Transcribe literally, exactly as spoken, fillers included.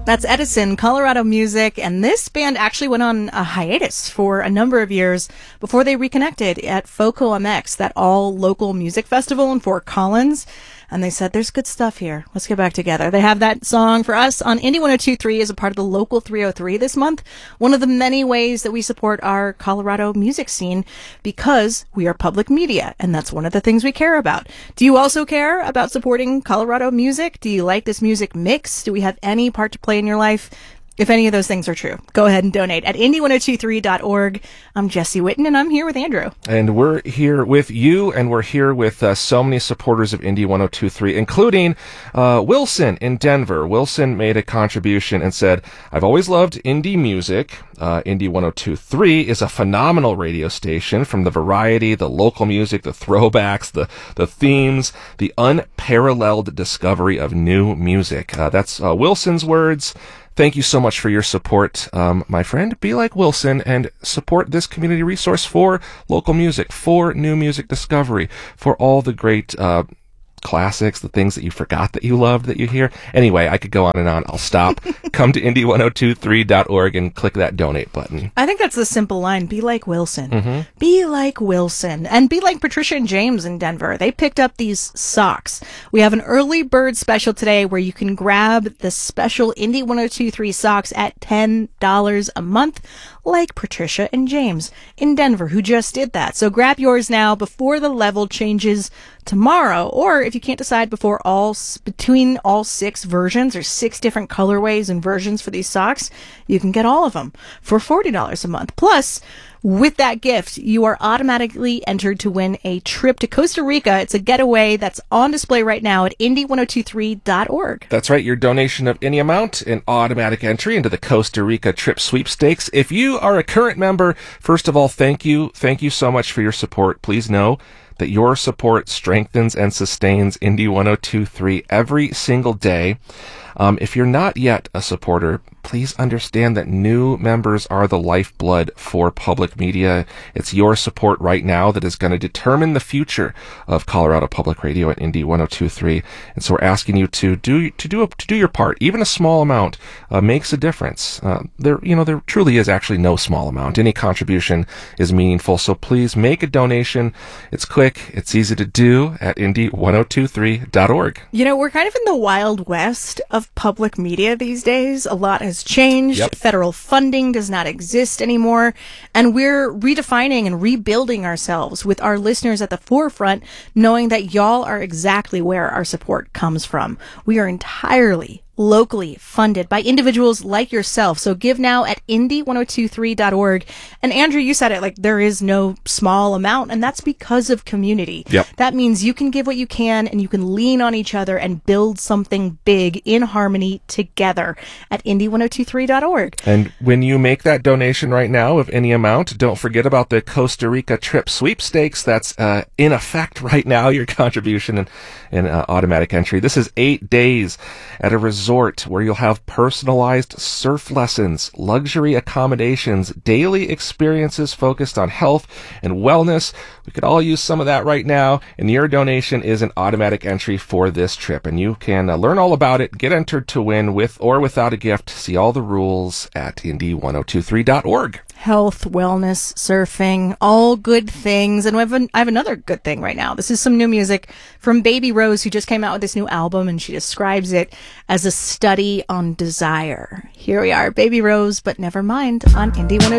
That's Edison, Colorado Music, and this band actually went on a hiatus for a number of years before they reconnected at FOCO M X, that all-local music festival in Fort Collins, and they said, there's good stuff here. Let's get back together. They have that song for us on Indie one oh two point three as a part of the Local three oh three this month, one of the many ways that we support our Colorado music scene because we are public media, and that's one of the things we care about. Do you also care about supporting Colorado music? Do you like this music mix? Do we have any part to play in your life? If any of those things are true, go ahead and donate at indie one oh two point three dot org. I'm Jesse Witten, and I'm here with Andrew. And we're here with you, and we're here with uh, so many supporters of Indie one oh two point three, including uh, Wilson in Denver. Wilson made a contribution and said, I've always loved indie music. Uh, Indie one oh two point three is a phenomenal radio station, from the variety, the local music, the throwbacks, the, the themes, the unparalleled discovery of new music. Uh, that's uh, Wilson's words. Thank you so much for your support, um, my friend. Be like Wilson and support this community resource for local music, for new music discovery, for all the great uh, classics, the things that you forgot that you loved that you hear. Anyway, I could go on and on. I'll stop. Come to indie one oh two point three dot org and click that donate button. I think that's the simple line. Be like Wilson. Mm-hmm. Be like Wilson. And be like Patricia and James in Denver. They picked up these socks. We have an early bird special today where you can grab the special Indie one oh two point three socks at ten dollars a month, like Patricia and James in Denver, who just did that. So grab yours now before the level changes tomorrow, or if you can't decide before all between all six versions or six different colorways and versions for these socks, you can get all of them for forty dollars a month. Plus, with that gift, you are automatically entered to win a trip to Costa Rica. It's a getaway that's on display right now at indie one oh two point three dot org. That's right. Your donation of any amount, an automatic entry into the Costa Rica trip sweepstakes. If you are a current member, first of all, thank you. Thank you so much for your support. Please know that your support strengthens and sustains Indie one oh two point three every single day. Um, if you're not yet a supporter, please understand that new members are the lifeblood for public media. It's your support right now that is going to determine the future of Colorado Public Radio at Indie one oh two point three. And so we're asking you to do to do a, to do your part. Even a small amount uh, makes a difference. Uh, there, you know, there truly is actually no small amount. Any contribution is meaningful. So please make a donation. It's quick. It's easy to do at indie one oh two point three dot org. You know, we're kind of in the wild west of public media these days. A lot has changed. Yep. Federal funding does not exist anymore. And we're redefining and rebuilding ourselves with our listeners at the forefront, knowing that y'all are exactly where our support comes from. We are entirely locally funded by individuals like yourself. So give now at indie one oh two point three dot org. And Andrew, you said it, like, there is no small amount, and that's because of community. Yep. That means you can give what you can, and you can lean on each other and build something big in harmony together at indie one oh two point three dot org. And when you make that donation right now of any amount, don't forget about the Costa Rica trip sweepstakes. That's uh, in effect right now, your contribution and, and uh, automatic entry. This is eight days at a resort where you'll have personalized surf lessons, luxury accommodations, daily experiences focused on health and wellness. We could all use some of that right now, and your donation is an automatic entry for this trip. And you can uh, learn all about it, get entered to win with or without a gift. See all the rules at indie one oh two point three dot org. Health, wellness, surfing, all good things. And I have, an, I have another good thing right now. This is some new music from Baby Rose, who just came out with this new album, and she describes it as a study on desire. Here we are, Baby Rose, but never mind, on Indie one oh two.